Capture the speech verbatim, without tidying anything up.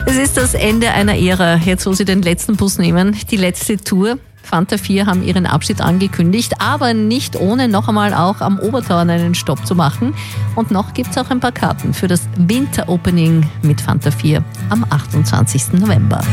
Es ist das Ende einer Ära, jetzt wo sie den letzten Bus nehmen, die letzte Tour. Fanta vier haben ihren Abschied angekündigt, aber nicht ohne noch einmal auch am Obertauern einen Stopp zu machen. Und noch gibt es auch ein paar Karten für das Winteropening mit Fanta vier am achtundzwanzigsten November.